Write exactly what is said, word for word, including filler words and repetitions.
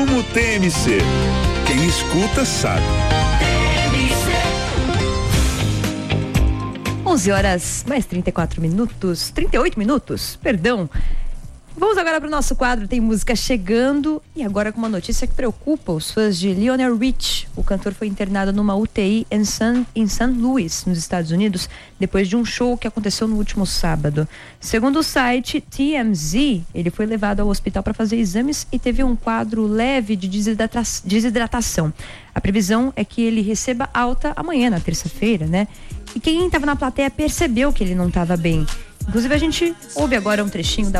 Como T M C. Quem escuta sabe. onze horas mais trinta e quatro minutos, trinta e oito minutos, perdão. Vamos agora para o nosso quadro Tem Música Chegando, e agora com uma notícia que preocupa os fãs de Lionel Rich. O cantor foi internado numa U T I em San, em Saint Louis, nos Estados Unidos, depois de um show que aconteceu no último sábado. Segundo o site T M Z, ele foi levado ao hospital para fazer exames e teve um quadro leve de desidrata- desidratação. A previsão é que ele receba alta amanhã, na terça-feira, né? E quem estava na plateia percebeu que ele não estava bem. Inclusive, a gente ouve agora um trechinho da